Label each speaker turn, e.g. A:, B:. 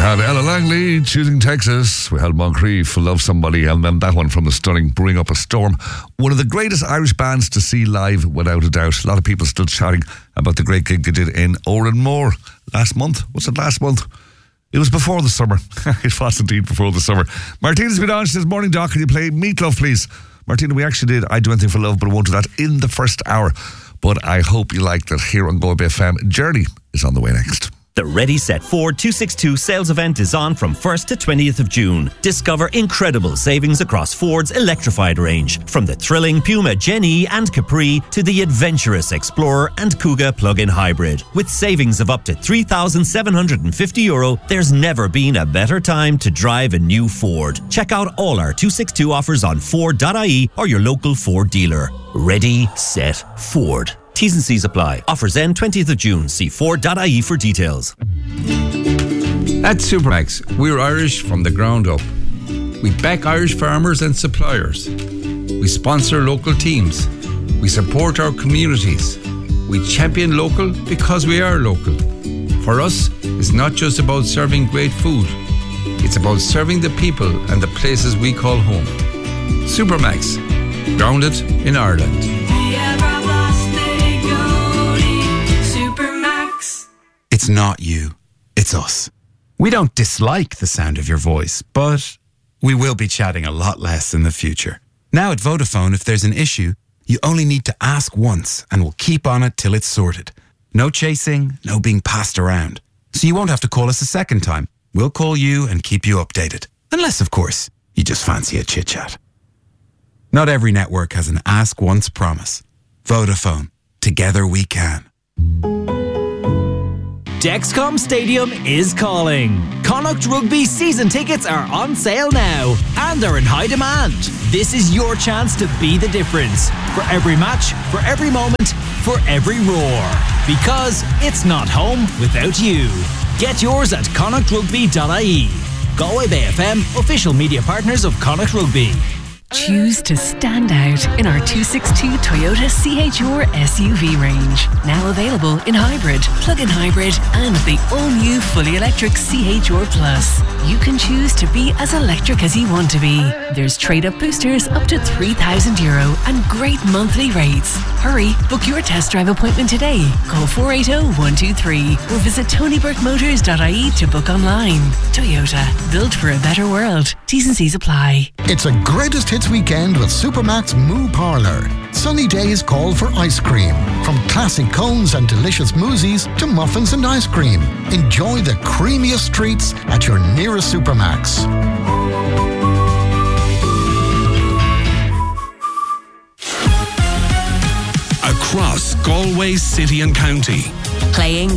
A: And Ella Langley, Choosing Texas. We had Moncrief, Love Somebody, and then that one from the stunning Bring Up a Storm. One of the greatest Irish bands to see live, without a doubt. A lot of people still chatting about the great gig they did in Oranmore last month. Was it last month? It was before the summer. It was indeed before the summer. Martina's been on. She says, morning, Doc, can you play Meatloaf, please? Martina, we actually did I'd Do Anything for Love, but I won't do that in the first hour. But I hope you liked it here on Galway FM. Journey is on the way next.
B: The Ready Set Ford 262 sales event is on from 1st to 20th of June. Discover incredible savings across Ford's electrified range, from the thrilling Puma Gen E and Capri to the adventurous Explorer and Kuga plug-in hybrid. With savings of up to €3,750, there's never been a better time to drive a new Ford. Check out all our 262 offers on Ford.ie or your local Ford dealer. Ready, set, Ford. T's and C's apply. Offers end 20th of June. See Ford.ie for details.
C: At Supermax, we're Irish from the ground up. We back Irish farmers and suppliers. We sponsor local teams. We support our communities. We champion local because we are local. For us, it's not just about serving great food. It's about serving the people and the places we call home. Supermax, grounded in Ireland.
D: It's not you, it's us. We don't dislike the sound of your voice, but we will be chatting a lot less in the future. Now at Vodafone, if there's an issue, you only need to ask once and we'll keep on it till it's sorted. No chasing, no being passed around. So you won't have to call us a second time. We'll call you and keep you updated. Unless, of course, you just fancy a chit-chat. Not every network has an ask once promise. Vodafone. Together we can.
E: Dexcom Stadium is calling. Connacht Rugby season tickets are on sale now and are in high demand. This is your chance to be the difference. For every match, for every moment, for every roar. Because it's not home without you. Get yours at connachtrugby.ie. Galway Bay FM, official media partners of Connacht Rugby.
F: Choose to stand out in our 262 Toyota CHR SUV range. Now available in hybrid, plug-in hybrid and the all-new fully electric CHR Plus. You can choose to be as electric as you want to be. There's trade-up boosters up to €3,000 and great monthly rates. Hurry, book your test drive appointment today. Call 480-123 or visit tonyburkemotors.ie to book online. Toyota, built for a better world. T's and C's apply.
G: It's a greatest hits weekend with Supermax Moo Parlour. Sunny days call for ice cream. From classic cones and delicious mousses to muffins and ice cream. Enjoy the creamiest treats at your nearest Supermax.
H: Across Galway City and County.
F: Playing